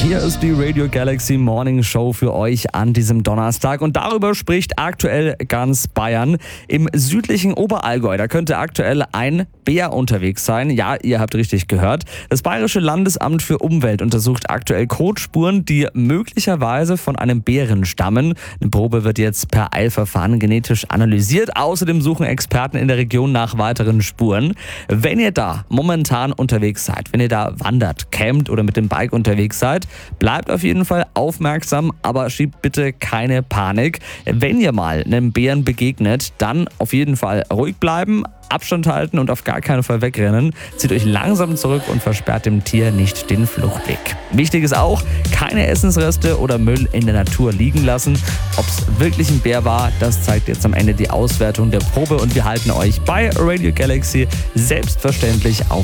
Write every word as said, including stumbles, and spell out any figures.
Hier ist die Radio Galaxy Morning Show für euch an diesem Donnerstag und darüber spricht aktuell ganz Bayern. Im südlichen Oberallgäu, da könnte aktuell ein Bär unterwegs sein. Ja, ihr habt richtig gehört. Das Bayerische Landesamt für Umwelt untersucht aktuell Kotspuren, die möglicherweise von einem Bären stammen. Eine Probe wird jetzt per Eilverfahren genetisch analysiert. Außerdem suchen Experten in der Region nach weiteren Spuren. Wenn ihr da momentan unterwegs seid, wenn ihr da wandert, campt oder mit dem Bike unterwegs seid, bleibt auf jeden Fall aufmerksam, aber schiebt bitte keine Panik. Wenn ihr mal einem Bären begegnet, dann auf jeden Fall ruhig bleiben, Abstand halten und auf gar keinen Fall wegrennen. Zieht euch langsam zurück und versperrt dem Tier nicht den Fluchtweg. Wichtig ist auch, keine Essensreste oder Müll in der Natur liegen lassen. Ob es wirklich ein Bär war, das zeigt jetzt am Ende die Auswertung der Probe und wir halten euch bei Radio Galaxy selbstverständlich auf